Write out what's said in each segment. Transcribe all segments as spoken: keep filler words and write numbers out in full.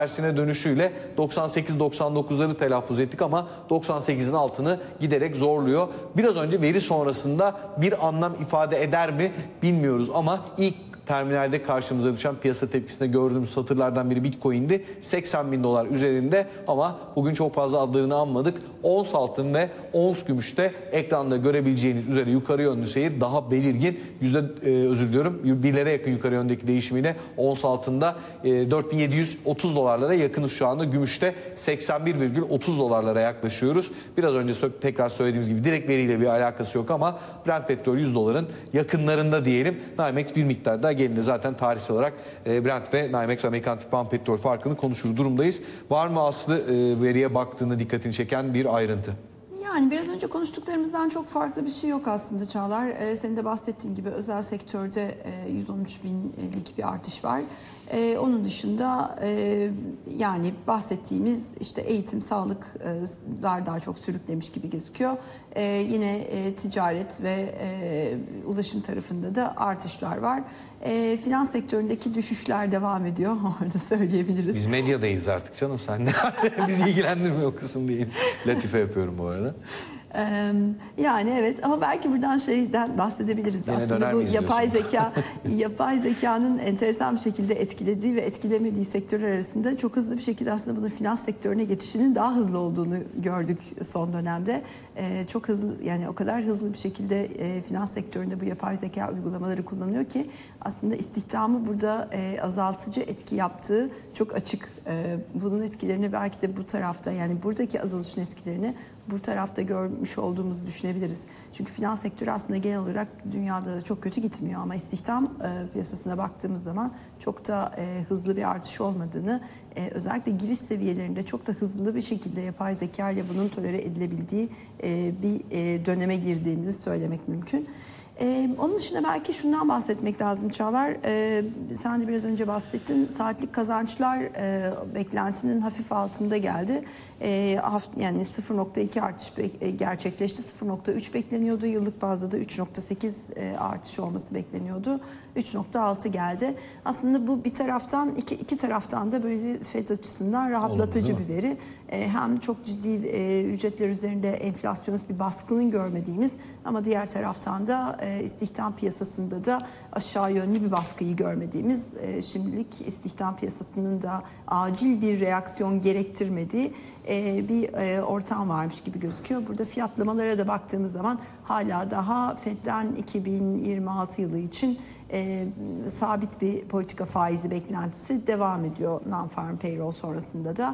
tersine dönüşüyle doksan sekiz doksan dokuzları telaffuz ettik ama doksan sekizin altını giderek zorluyor. Biraz önce veri sonrasında bir anlam ifade eder mi bilmiyoruz ama ilk terminalde karşımıza düşen piyasa tepkisinde gördüğümüz satırlardan biri Bitcoin'di. seksen bin dolar üzerinde ama bugün çok fazla adlarını anmadık. Ons altın ve ons gümüşte ekranda görebileceğiniz üzere yukarı yönlü seyir daha belirgin. Yüzde e, özür diliyorum birlere yakın yukarı yöndeki değişimiyle ons altında e, dört bin yedi yüz otuz dolarlara yakınız şu anda. Gümüşte seksen bir virgül otuz dolarlara yaklaşıyoruz. Biraz önce tekrar söylediğimiz gibi direkt veriyle bir alakası yok ama Brent petrol yüz doların yakınlarında diyelim. NYMEX bir miktar daha gelinde zaten tarihsel olarak Brent ve NYMEX Amerikan tip ham petrol farkını konuşur durumdayız. Var mı Aslı veriye baktığında dikkatini çeken bir ayrıntı? Yani biraz önce konuştuklarımızdan çok farklı bir şey yok aslında Çağlar. Ee, senin de bahsettiğin gibi özel sektörde e, yüz on üç binlik bir artış var. Ee, onun dışında e, yani bahsettiğimiz işte eğitim, sağlıklar daha çok sürüklemiş gibi gözüküyor. Ee, yine e, ticaret ve e, ulaşım tarafında da artışlar var. E, finans sektöründeki düşüşler devam ediyor. Orada söyleyebiliriz. Biz medyadayız artık canım sen de. Bizi ilgilendirmiyor o kısım değil. Latife yapıyorum bu arada. Ee, yani evet ama belki buradan şeyden bahsedebiliriz. Yine aslında bu yapay diyorsun? zeka yapay zekanın enteresan bir şekilde etkilediği ve etkilemediği sektörler arasında çok hızlı bir şekilde aslında bunun finans sektörüne geçişinin daha hızlı olduğunu gördük son dönemde. Ee, çok hızlı yani o kadar hızlı bir şekilde e, finans sektöründe bu yapay zeka uygulamaları kullanıyor ki aslında istihdamı burada e, azaltıcı etki yaptığı çok açık. E, bunun etkilerini belki de bu tarafta yani buradaki azalışın etkilerini bu tarafta görmüş olduğumuzu düşünebiliriz. Çünkü finans sektörü aslında genel olarak dünyada da çok kötü gitmiyor ama istihdam e, piyasasına baktığımız zaman çok da e, hızlı bir artış olmadığını, e, özellikle giriş seviyelerinde çok da hızlı bir şekilde yapay zeka ile bunun tolere edilebildiği e, bir e, döneme girdiğimizi söylemek mümkün. Ee, onun dışında belki şundan bahsetmek lazım Çağlar. Ee, sen de biraz önce bahsettin. Saatlik kazançlar e, beklentinin hafif altında geldi. E, yani sıfır nokta iki artış gerçekleşti. sıfır nokta üç bekleniyordu. Yıllık bazda da üç nokta sekiz e, artış olması bekleniyordu. üç nokta altı geldi. Aslında bu bir taraftan iki, iki taraftan da böyle Fed açısından rahatlatıcı bir veri. E, hem çok ciddi e, ücretler üzerinde enflasyonist bir baskının görmediğimiz ama diğer taraftan da e, istihdam piyasasında da aşağı yönlü bir baskıyı görmediğimiz, e, şimdilik istihdam piyasasının da acil bir reaksiyon gerektirmediği e, bir e, ortam varmış gibi gözüküyor. Burada fiyatlamalara da baktığımız zaman hala daha Fed'den iki bin yirmi altı yılı için e, sabit bir politika faizi beklentisi devam ediyor non-farm payroll sonrasında da.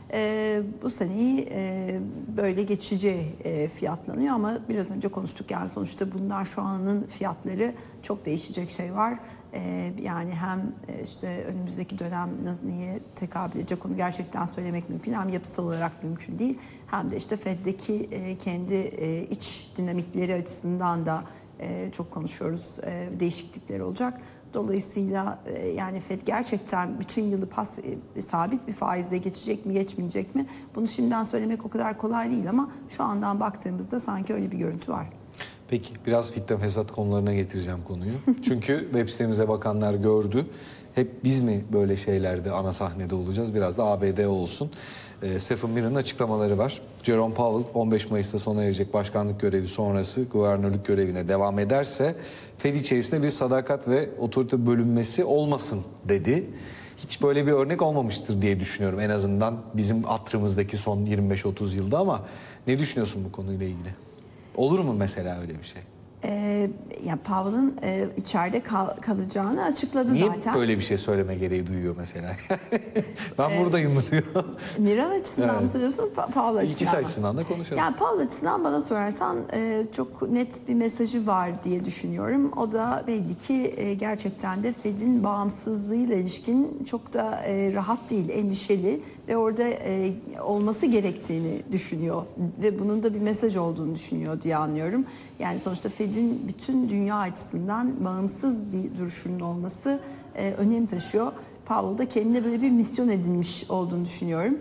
E, bu seneyi e, böyle geçici e, fiyatlanıyor ama biraz önce konuştuk yani sonuçta bunlar şu anın fiyatları çok değişecek şey var. E, yani hem e, işte önümüzdeki dönem niye tekabül edecek onu gerçekten söylemek mümkün hem yapısal olarak mümkün değil hem de işte Fed'deki e, kendi e, iç dinamikleri açısından da e, çok konuşuyoruz e, değişiklikler olacak. Dolayısıyla yani Fed gerçekten bütün yılı pas, e, sabit bir faizle geçecek mi geçmeyecek mi? Bunu şimdiden söylemek o kadar kolay değil ama şu andan baktığımızda sanki öyle bir görüntü var. Peki biraz fitne fesat konularına getireceğim konuyu. Çünkü web sitemize bakanlar gördü. Hep biz mi böyle şeylerde ana sahnede olacağız? Biraz da A B D olsun. E, Stephen Miller'ın açıklamaları var. Jerome Powell on beş Mayıs'ta sona erecek başkanlık görevi sonrası guvernörlük görevine devam ederse Fed içerisinde bir sadakat ve otorite bölünmesi olmasın dedi. Hiç böyle bir örnek olmamıştır diye düşünüyorum en azından bizim hatırımızdaki son yirmi beş otuz yılda ama ne düşünüyorsun bu konuyla ilgili? Olur mu mesela öyle bir şey? Ee, yani Powell'ın e, içeride kal, kalacağını açıkladı Niye zaten. Niye böyle bir şey söyleme gereği duyuyor mesela? Ben ee, buradayım mı diyor. Miran açısından evet. mı söylüyorsun? Pa Powell açısından İkisi açısından da konuşalım. Yani Powell açısından bana sorarsan e, çok net bir mesajı var diye düşünüyorum. O da belli ki e, gerçekten de Fed'in bağımsızlığıyla ilişkin çok da e, rahat değil, endişeli ve orada e, olması gerektiğini düşünüyor ve bunun da bir mesaj olduğunu düşünüyor diye anlıyorum. Yani sonuçta Fed'in bütün dünya açısından bağımsız bir duruşunun olması e, önem taşıyor. Powell da kendine böyle bir misyon edinmiş olduğunu düşünüyorum.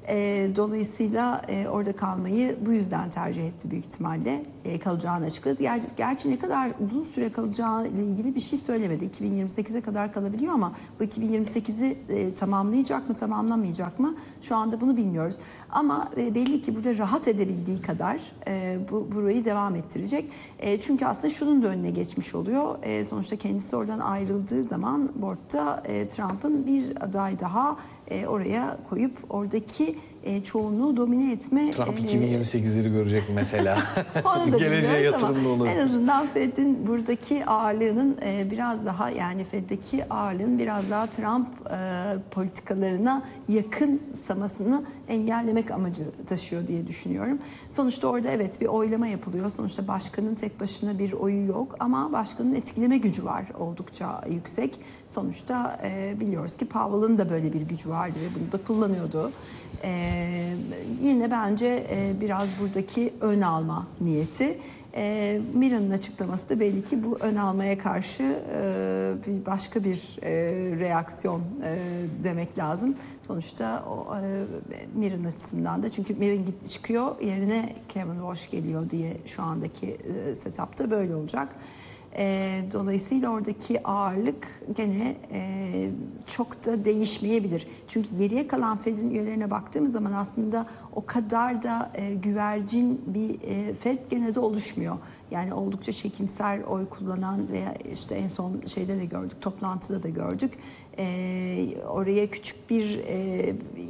E, dolayısıyla e, orada kalmayı bu yüzden tercih etti büyük ihtimalle. E, kalacağını açıkladı. Ger gerçi ne kadar uzun süre kalacağı ile ilgili bir şey söylemedi. iki bin yirmi sekize kadar kalabiliyor ama bu iki bin yirmi sekizi e, tamamlayacak mı tamamlamayacak mı şu anda bunu bilmiyoruz. Ama e, belli ki burada rahat edebildiği kadar e, bu burayı devam ettirecek. E, çünkü aslında şunun da önüne geçmiş oluyor. E, sonuçta kendisi oradan ayrıldığı zaman board'da e, Trump'ın bir aday daha e, oraya koyup oradaki e, çoğunluğu domine etme... Trump e, iki bin yirmi sekizleri görecek mesela. Onu da Geleceğe bilmiyoruz ama yatırımda olur. en azından Fed'in buradaki ağırlığının e, biraz daha yani Fed'deki ağırlığın biraz daha Trump e, politikalarına yakınsamasını engellemek amacı taşıyor diye düşünüyorum. Sonuçta orada evet bir oylama yapılıyor. Sonuçta başkanın tek başına bir oyu yok ama başkanın etkileme gücü var oldukça yüksek. Sonuçta e, biliyoruz ki Powell'ın da böyle bir gücü vardı ve bunu da kullanıyordu. Ee, yine bence e, biraz buradaki ön alma niyeti. E, Mira'nın açıklaması da belli ki bu ön almaya karşı e, bir başka bir e, reaksiyon e, demek lazım. Sonuçta o e, Mira'nın açısından da çünkü Mira git çıkıyor yerine Kevin Walsh geliyor diye şu andaki e, setup'ta böyle olacak. E, dolayısıyla oradaki ağırlık gene e, çok da değişmeyebilir. Çünkü geriye kalan Fed'in üyelerine baktığımız zaman aslında o kadar da e, güvercin bir e, Fed gene de oluşmuyor. Yani oldukça çekimser oy kullanan veya işte en son şeyde de gördük, toplantıda da gördük. E, oraya küçük bir e,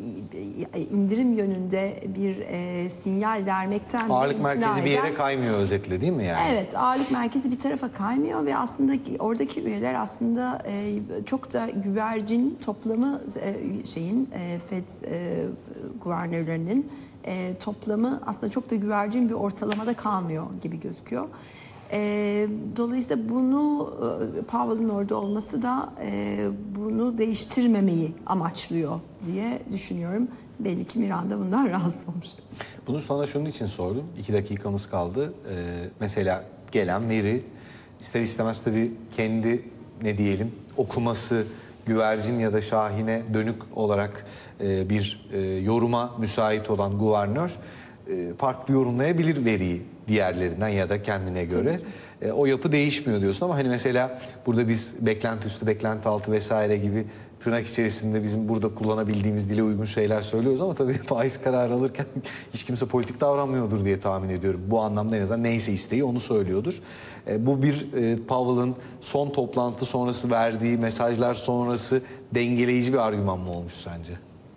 indirim yönünde bir e, sinyal vermekten Ağırlık merkezi bir yere eden, kaymıyor özetle değil mi yani? Evet, ağırlık merkezi bir tarafa kaymıyor ve aslında oradaki üyeler aslında e, çok da güvercin toplamı e, şeyin e, Fed e, guvernörlerinin e, toplamı aslında çok da güvercin bir ortalamada kalmıyor gibi gözüküyor. E, dolayısıyla bunu e, Powell'ın orada olması da e, bunu değiştirmemeyi amaçlıyor diye düşünüyorum. Belli ki Miranda bundan razı olmuş. Bunu sana şunun için sordum. İki dakikamız kaldı. Ee, mesela gelen veri ister istemez tabii kendi ne diyelim okuması güvercin ya da şahine dönük olarak e, bir e, yoruma müsait olan guvernör e, farklı yorumlayabilir veriyi diğerlerinden ya da kendine göre. E, o yapı değişmiyor diyorsun ama hani mesela burada biz beklenti üstü, beklenti altı vesaire gibi tırnak içerisinde bizim burada kullanabildiğimiz dile uygun şeyler söylüyoruz ama tabii faiz kararı alırken hiç kimse politik davranmıyordur diye tahmin ediyorum. Bu anlamda en azından neyse isteği onu söylüyordur. E, bu bir e, Powell'ın son toplantı sonrası verdiği mesajlar sonrası dengeleyici bir argüman mı olmuş sence?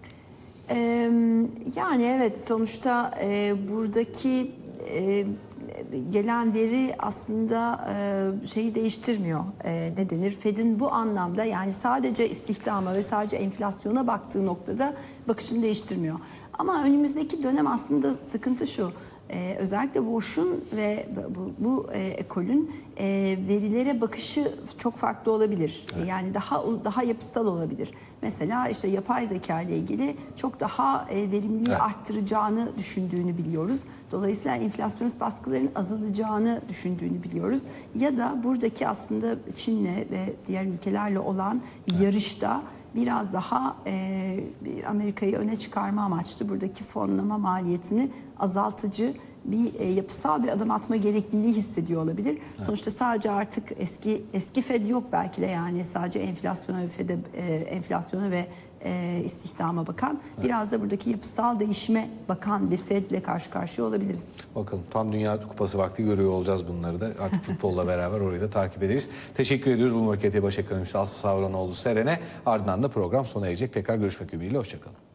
Ee, yani evet sonuçta e, buradaki e, gelen veri aslında e, şeyi değiştirmiyor. E, ne denir? Fed'in bu anlamda yani sadece istihdama ve sadece enflasyona baktığı noktada bakışını değiştirmiyor. Ama önümüzdeki dönem aslında sıkıntı şu. Ee, özellikle Walsh'un ve bu, bu e, ekolün e, verilere bakışı çok farklı olabilir. Evet. Yani daha daha yapısal olabilir. Mesela işte yapay zeka ile ilgili çok daha e, verimliliği evet. arttıracağını düşündüğünü biliyoruz. Dolayısıyla enflasyonist baskıların azalacağını düşündüğünü biliyoruz. Ya da buradaki aslında Çin'le ve diğer ülkelerle olan evet. yarışta biraz daha e, Amerika'yı öne çıkarma amaçlı buradaki fonlama maliyetini azaltıcı bir e, yapısal bir adım atma gerekliliği hissediyor olabilir. Evet. Sonuçta sadece artık eski eski Fed yok belki de yani sadece enflasyona ve Fed'e, e, enflasyona ve e, istihdama bakan evet. biraz da buradaki yapısal değişime bakan bir Fed'le karşı karşıya olabiliriz. Bakalım tam Dünya Kupası vakti görüyor olacağız bunları da. Artık futbolla beraber orayı da takip ederiz. Teşekkür ediyoruz bu Market'e baş ekonomist Aslı Savranoğlu Seren'e. Ardından da program sona erecek. Tekrar görüşmek ümidiyle. Hoşçakalın.